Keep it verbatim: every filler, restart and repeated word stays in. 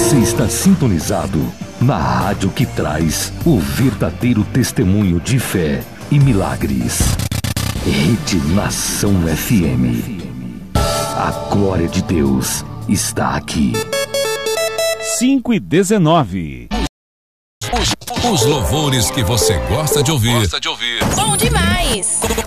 Você está sintonizado na rádio que traz o verdadeiro testemunho de fé e milagres. Rede Nação F M. A glória de Deus está aqui. cinco e dezenove. Os, os louvores que você gosta de ouvir. Bom demais!